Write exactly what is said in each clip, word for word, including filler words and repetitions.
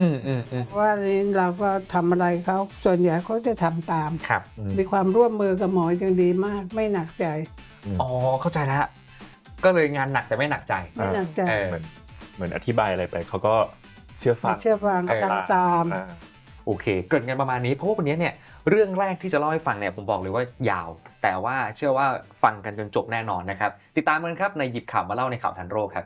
อืมอืมอืมว่านี้เราก็ทำอะไรเขาส่วนใหญ่เขาจะทำตามครับมีความร่วมมือกับหมอยังดีมากไม่หนักใจอ๋อเข้าใจแล้วก็เลยงานหนักแต่ไม่หนักใจไม่หนักใจเออเหมือนเหมือนอธิบายอะไรไปเขาก็เชื่อฟังเชื่อฟังเออทำตามอ่าโอเคเกริดกันประมาณนี้เพราะว่าวันนี้เนี่ยเรื่องแรกที่จะเล่าให้ฟังเนี่ยผมบอกเลยว่ายาวแต่ว่าเชื่อว่าฟังกันจนจบแน่นอนนะครับติดตามกันครับในหยิบข่าวมาเล่าในข่าวทันโรคครับ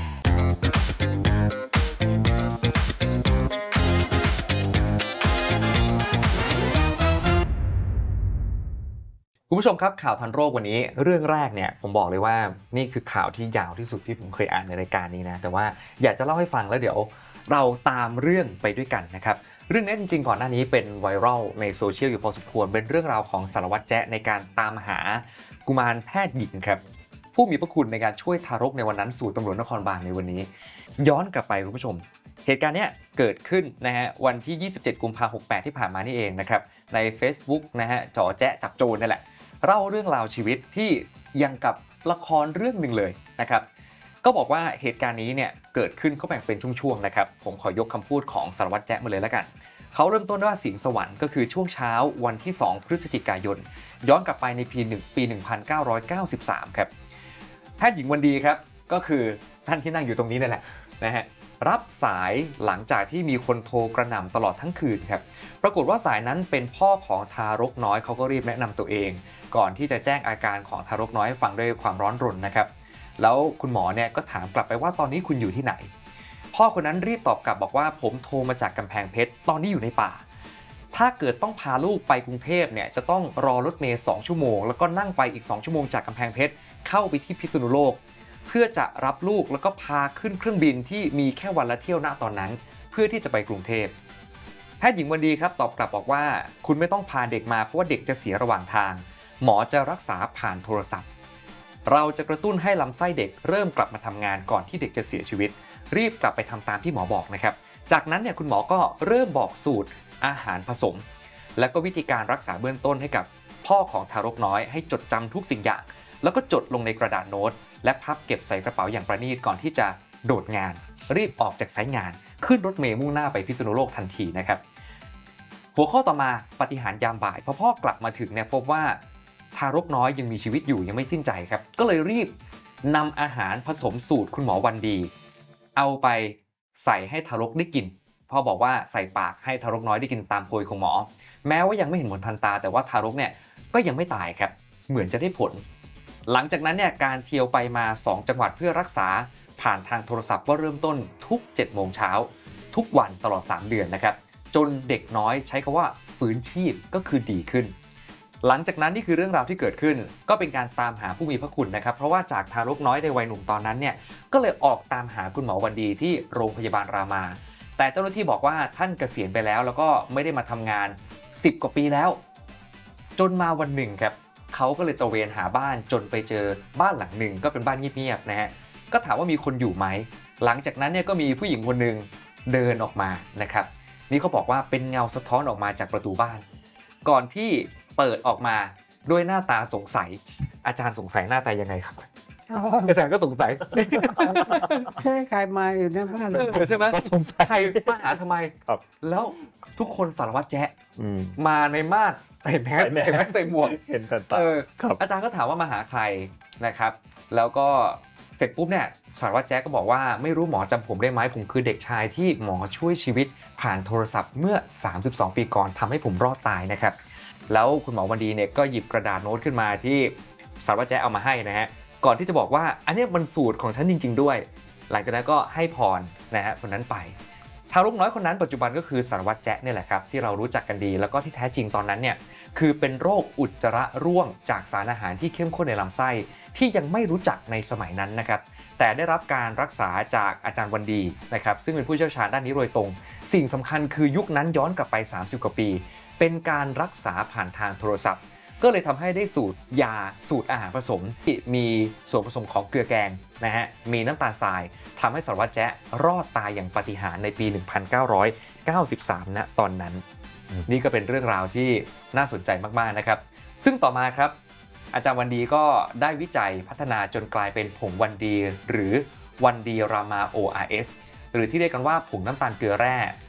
คุณผู้ชมครับข่าวทันโรควันนี้เรื่องแรกเนี่ยผมบอกเลยว่านี่คือข่าวที่ยาวที่สุดที่ผมเคยอ่านในรายการนี้นะแต่ว่าอยากจะเล่าให้ฟังแล้วเดี๋ยวเราตามเรื่องไปด้วยกันนะครับเรื่องนี้จริงๆก่อนหน้านี้เป็นไวรัลในโซเชียลอยู่พอสมควรเป็นเรื่องราวของสารวัตรแจ๊ในการตามหากุมารแพทย์หญิงครับผู้มีพระคุณในการช่วยทารกในวันนั้นสู่ตำรวจนครบาลในวันนี้ย้อนกลับไปคุณผู้ชมเหตุการณ์นี้เกิดขึ้นนะฮะวันที่ยี่สิบเจ็ดกุมภาพันธ์หกสิบแปดที่ผ่านมานี่เองนะครับใน Facebook นะฮะจ่อแจ๊จับโจรนั่นแหละเล่าเรื่องราวชีวิตที่ยังกับละครเรื่องหนึ่งเลยนะครับก็บอกว่าเหตุการณ์นี้เนี่ยเกิดขึ้นเขาแบ่งเป็นช่วงๆนะครับผมขอยกคำพูดของสารวัตรแจ๊มาเลยแล้วกันเขาเริ่มต้นด้วยว่าสิงห์สวรรค์ก็คือช่วงเช้าวันที่สองพฤศจิกายนย้อนกลับไปในปีหนึ่งปีหนึ่งพันเก้าร้อยเก้าสิบสามครับแพทย์หญิงวันดีครับก็คือท่านที่นั่งอยู่ตรงนี้นั่นแหละนะฮะรับสายหลังจากที่มีคนโทรกระหน่ำตลอดทั้งคืนครับปรากฏว่าสายนั้นเป็นพ่อของทารกน้อยเขาก็รีบแนะนำตัวเองก่อนที่จะแจ้งอาการของทารกน้อยให้ฟังด้วยความร้อนรนนะครับแล้วคุณหมอเนี่ยก็ถามกลับไปว่าตอนนี้คุณอยู่ที่ไหนพ่อคนนั้นรีบตอบกลับบอกว่าผมโทรมาจากกำแพงเพชรตอนนี้อยู่ในป่าถ้าเกิดต้องพาลูกไปกรุงเทพเนี่ยจะต้องรอรถเมล์สองชั่วโมงแล้วก็นั่งไปอีกสองชั่วโมงจากกำแพงเพชรเข้าไปที่พิษณุโลกเพื่อจะรับลูกแล้วก็พาขึ้นเครื่องบินที่มีแค่วันละเที่ยวณตอนนั้นเพื่อที่จะไปกรุงเทพแพทย์หญิงวันดีครับตอบกลับบอกว่าคุณไม่ต้องพาเด็กมาเพราะว่าเด็กจะเสียระหว่างทางหมอจะรักษาผ่านโทรศัพท์เราจะกระตุ้นให้ลำไส้เด็กเริ่มกลับมาทำงานก่อนที่เด็กจะเสียชีวิตรีบกลับไปทำตามที่หมอบอกนะครับจากนั้นเนี่ยคุณหมอก็เริ่มบอกสูตรอาหารผสมและก็วิธีการรักษาเบื้องต้นให้กับพ่อของทารกน้อยให้จดจำทุกสิ่งอย่างแล้วก็จดลงในกระดาษโน้ตและพับเก็บใส่กระเป๋าอย่างประณีตก่อนที่จะโดดงานรีบออกจากสายงานขึ้นรถเมล์มุ่งหน้าไปพิษณุโลกทันทีนะครับหัวข้อต่อมาปาฏิหาริย์ยามบ่ายพอพ่อกลับมาถึงเนี่ยพบว่าทารกน้อยยังมีชีวิตอยู่ยังไม่สิ้นใจครับก็เลยรีบนำอาหารผสมสูตรคุณหมอวันดีเอาไปใส่ให้ทารกได้กินพ่อบอกว่าใส่ปากให้ทารกน้อยได้กินตามโพยของหมอแม้ว่ายังไม่เห็นผลทันตาแต่ว่าทารกเนี่ยก็ยังไม่ตายครับเหมือนจะได้ผลหลังจากนั้นเนี่ยการเที่ยวไปมาสองจังหวัดเพื่อรักษาผ่านทางโทรศัพท์ก็เริ่มต้นทุกเจ็ดโมงเช้าทุกวันตลอดสามเดือนนะครับจนเด็กน้อยใช้คำว่าฟื้นชีพก็คือดีขึ้นหลังจากนั้นนี่คือเรื่องราวที่เกิดขึ้นก็เป็นการตามหาผู้มีพระคุณนะครับเพราะว่าจากทารกน้อยในวัยหนุ่มตอนนั้นเนี่ยก็เลยออกตามหาคุณหมอวันดีที่โรงพยาบาลรามาแต่เจ้าหน้าที่บอกว่าท่านเกษียณไปแล้วแล้วก็ไม่ได้มาทำงานสิบกว่าปีแล้วจนมาวันหนึ่งครับเขาก็เลยตระเวนหาบ้านจนไปเจอบ้านหลังหนึ่งก็เป็นบ้านเงียบๆนะฮะก็ถามว่ามีคนอยู่ไหมหลังจากนั้นเนี่ยก็มีผู้หญิงคนหนึ่งเดินออกมานะครับนี่เขาบอกว่าเป็นเงาสะท้อนออกมาจากประตูบ้านก่อนที่เปิดออกมาด้วยหน้าตาสงสัยอาจารย์สงสัยหน้าตายังไงครับอาจารย์ก็สงสัยใช่ใครมาอยู่ในบ้านเออใช่ไหมก็สงสัยใครมาหาทำไมครับแล้วทุกคนสารวัตรแจ๊ะอืมมาในมาดใส่แมสใส่แมสใส่แมสใส่หมวกเห็นแต่ตาเออครับอาจารย์ก็ถามว่ามาหาใครนะครับแล้วก็เสร็จปุ๊บเนี่ยสารวัตรแจ๊กก็บอกว่าไม่รู้หมอจำผมได้ไหมผมคือเด็กชายที่หมอช่วยชีวิตผ่านโทรศัพท์เมื่อสามสิบสองปีก่อนทำให้ผมรอดตายนะครับแล้วคุณหมอวันดีเนี่ยก็หยิบกระดาษโน้ตขึ้นมาที่สารวัตรแจ๊กเอามาให้นะฮะก่อนที่จะบอกว่าอันนี้มันสูตรของฉันจริงๆด้วยหลังจากนั้นก็ให้พรนะฮะคนนั้นไปทารกน้อยคนนั้นปัจจุบันก็คือสารวัตรแจ๊เนี่ยแหละครับที่เรารู้จักกันดีแล้วก็ที่แท้จริงตอนนั้นเนี่ยคือเป็นโรคอุจจาระร่วงจากสารอาหารที่เข้มข้นในลำไส้ที่ยังไม่รู้จักในสมัยนั้นนะครับแต่ได้รับการรักษาจากอาจารย์วันดีนะครับซึ่งเป็นผู้เชี่ยวชาญด้านนี้โดยตรงสิ่งสำคัญคือยุคนั้นย้อนกลับไปสามสิบกว่าปีเป็นการรักษาผ่านทางโทรศัพท์ก็เลยทำให้ได้สูตรยาสูตรอาหารผสมที่มีส่วนผสมของเกลือแกงนะฮะมีน้ำตาลทรายทำให้สารวัตรแจ๊รอดตายอย่างปาฏิหาริย์ในปีหนึ่งพันเก้าร้อยเก้าสิบสามณตอนนั้นนี่ก็เป็นเรื่องราวที่น่าสนใจมากๆนะครับซึ่งต่อมาครับอาจารย์วันดีก็ได้วิจัยพัฒนาจนกลายเป็นผงวันดีหรือวันดีรามา โอ อาร์ เอส หรือที่เรียกกันว่าผงน้ำตาลเกลือแร่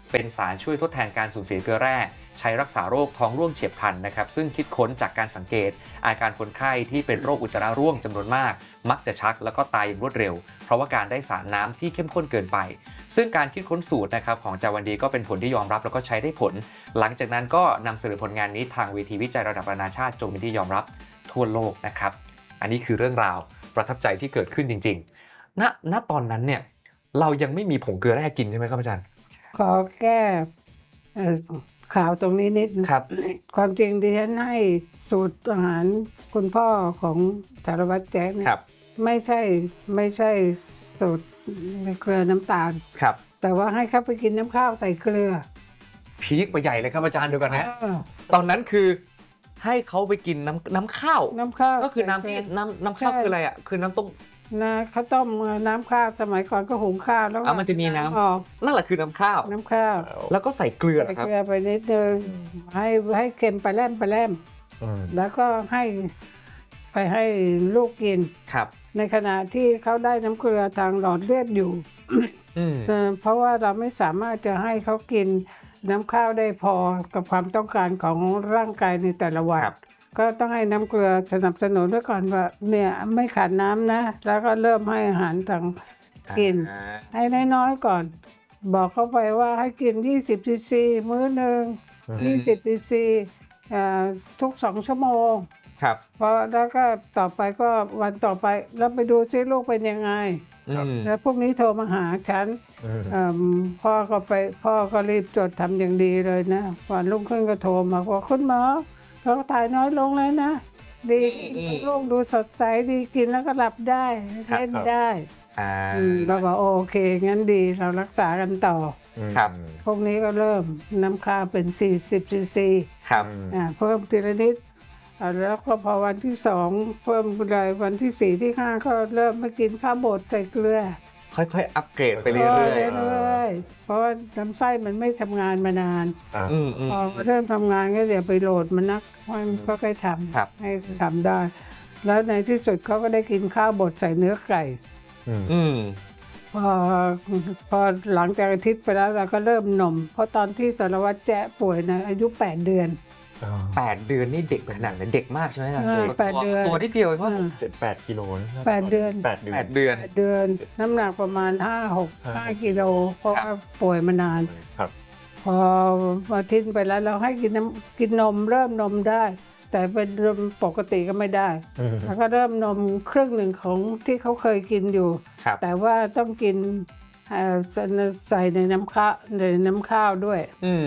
เป็นสารช่วยทดแทนการสูญเสียเกลือแร่ใช้รักษาโรคท้องร่วงเฉียบพลันนะครับซึ่งคิดค้นจากการสังเกตอาการคนไข้ที่เป็นโรคอุจจาระร่วงจำนวนมากมักจะชักแล้วก็ตายอย่างรวดเร็วเพราะว่าการได้สารน้ำที่เข้มข้นเกินไปซึ่งการคิดค้นสูตรนะครับของจาวันดีก็เป็นผลที่ยอมรับแล้วก็ใช้ได้ผลหลังจากนั้นก็นำเสนอผลงานนี้ทางเวทีวิจัยระดับนานาชาติจนเป็นที่ยอมรับทั่วโลกนะครับอันนี้คือเรื่องราวประทับใจที่เกิดขึ้นจริงๆณณตอนนั้นเนี่ยเรายังไม่มีผงเกลือแร่กินใช่ไหมครับอาจารย์ขอแก้ข่าวตรงนี้นิดครับความจริงดิฉันให้สูตรอาหารคุณพ่อของสารวัตรแจ๊คเนี่ยไม่ใช่ไม่ใช่สูตรเกลือน้ำตาลครับแต่ว่าให้เขาไปกินน้ำข้าวใส่เกลือพีคไปใหญ่เลยครับอาจารย์ดูกันนะตอนนั้นคือให้เขาไปกินน้ำน้ำข้าวน้ำข้าวก็คือน้ำที่น้ำน้ำข้าวคืออะไรอ่ะคือน้ำต้มนะข้าวต้มน้ำข้าวสมัยก่อนก็หุงข้าวแล้วมันจะมีน้ำนั่นแหละคือน้ำข้าวน้ำข้าวแล้วก็ใส่เกลือใส่เกลือไปนิดนึงให้ให้เค็มไปแล่มไปแล่มแล้วก็ให้ไปให้ลูกกินครับในขณะที่เขาได้น้ำเกลือทางหลอดเลือดอยู่เพราะว่าเราไม่สามารถจะให้เขากินน้ำข้าวได้พอกับความต้องการของร่างกายในแต่ละวันก็ต้องให้น้ำเกลือสนับสนุนไว้ก่อนว่าเนี่ยไม่ขาดน้ำนะแล้วก็เริ่มให้อาหารทางกินให้น้อยๆก่อนบอกเขาไปว่าให้กินยี่สิบซีซีมื้อหนึ่งยี่สิบซีซีทุกสองชั่วโมงครับพอแล้วก็ต่อไปก็วันต่อไปแล้วไปดูซิลูกเป็นยังไงแล้วพวกนี้โทรมาหาฉันพ่อก็ไปพ่อก็รีบจดทำอย่างดีเลยนะวันรุ่งขึ้นก็โทรมาบอกคุณหมอเราถ่ายน้อยลงเลยนะดีลูกดูสดใสดีกินแล้วก็หลับได้เล่นได้เราบอกโอเคงั้นดีเรารักษากันต่อครับพวกนี้ก็เริ่มน้ำข้าวเป็นสี่สิบซีซีครับเพิ่มทีละนิดแล้วก็พอวันที่สองเพิ่มเลยวันที่สี่ที่ห้าก็เริ่มมากินข้าวบดใส่เกลือค่อยๆอัปเกรดไปเรื่อยๆเพราะว่าลำไส้มันไม่ทำงานมานานพอเริ่มทำงานก็เดี๋ยวไปโหลดมันนักมันก็ค่อยทำให้ทำได้แล้วในที่สุดเขาก็ได้กินข้าวบดใส่เนื้อไก่พอพอหลังจากอาทิตย์ไปแล้วเราก็เริ่มนมเพราะตอนที่สารวัตรแจ๊ป่วยนะอายุแปดเดือนแปดเดือนนี่เด็กขนาดไหนเด็กมากใช่ไหมอาจารย์แปดเดือนตัวนิดเดียวเพราะเจ็ดแปดกิโลแปดเดือนแปดเดือนแปดเดือนเดือนน้ำหนักประมาณห้าหกห้ากิโลเพราะว่าป่วยมานานพออาทิตย์ไปแล้วเราให้กินน้ำกินนมเริ่มนมได้แต่เป็นนมปกติก็ไม่ได้แล้วก็เริ่มนมครึ่งหนึ่งของที่เขาเคยกินอยู่แต่ว่าต้องกินใส่ในน้ำข้าวในน้ำข้าวด้วย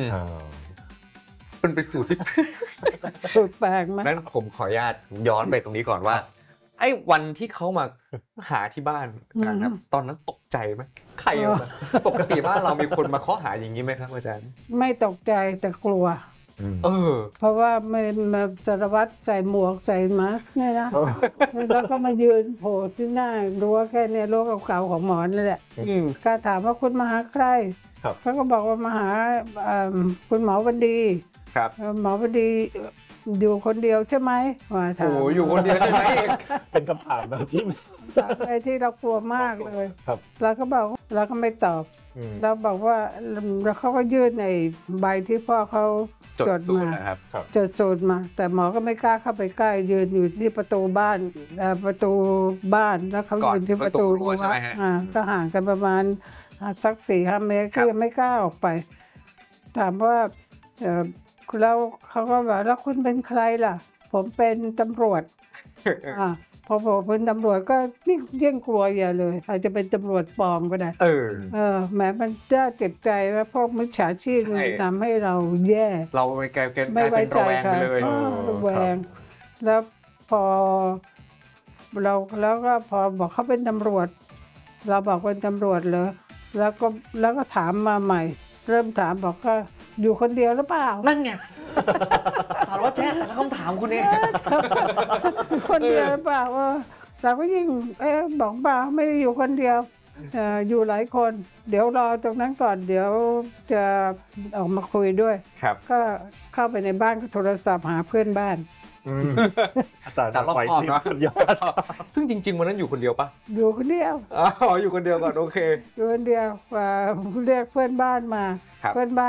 เป็นเป็นสูตรที่สูตรแปลกไหมนั้นผมขออนุญาตย้อนไปตรงนี้ก่อนว่าไอ้วันที่เขามาหาที่บ้านอาจารย์ครับตอนนั้นตกใจไหมใครมาปกติบ้านเรามีคนมาเคาะหาอย่างนี้ไหมครับอาจารย์ไม่ตกใจแต่กลัวเออเพราะว่าไม่มาสารวัตรใส่หมวกใส่มาสก์เนี่ยนะแล้วก็มายืนโผล่ที่หน้ารั้วแค่นี้รั้วเก่าๆของหมอนั่นแหละก็ถามว่าคุณมาหาใครเขาก็บอกว่ามาหาคุณหมอวันดีหมอวันดีอยู่คนเดียวใช่ไหมว่าถามโอ้อยู่คนเดียวใช่ไหมเป็นคำถามแบบที่อะไรที่เรากลัวมากเลยเราก็บอกเราก็ไม่ตอบเราบอกว่าแล้วเขาก็ยื่นในใบที่พ่อเขาจดมาจดสูตรมาแต่หมอก็ไม่กล้าเข้าไปใกล้ยืนอยู่ที่ประตูบ้านประตูบ้านแล้วเขายืนที่ประตูรั้วก็ห่างกันประมาณสักสี่ห้าเมตรก็ยังไม่กล้าออกไปถามว่าแล้วเขาก็บอกแล้วคุณเป็นใครล่ะผมเป็นตำรวจอ่าพอผมเป็นตำรวจก็นี่ยิ่งกลัวอย่าเลยอาจจะเป็นตำรวจปลอมก็ได้เออเออแม้มันน่าเจ็บใจว่าพวกมิจฉาชีพมันทำให้เราแย่เราไม่กลายเป็นไม่ไว้ใจใครเลยระแวงแล้วพอเราแล้วก็พอบอกเขาเป็นตำรวจเราบอกเป็นตำรวจเหรอแล้วก็แล้วก็ถามมาใหม่เริ่มถามบอกว่าอยู่คนเดียวหรือเปล่านั่นไงถามว่าแจ๊แต่ละคำถามคุณเองคนเดียวหรือเปล่าเราก็ยิ่งเอ๊ะบอกเปล่าไม่ได้อยู่คนเดียวอยู่หลายคนเดี๋ยวรอตรงนั้นก่อนเดี๋ยวจะออกมาคุยด้วยก็เข้าไปในบ้านก็โทรศัพท์หาเพื่อนบ้านอาจารย์อาจารย์รอบไวคอบพริบเนาะสุดยอดซึ่งจริงๆวันนั้นอยู่คนเดียวปะอยู่คนเดียวอ๋ออยู่คนเดียวก่อนโอเคอยู่คนเดียวว่าเรียกเพื่อนบ้านมาครับเพื่อนบ้าน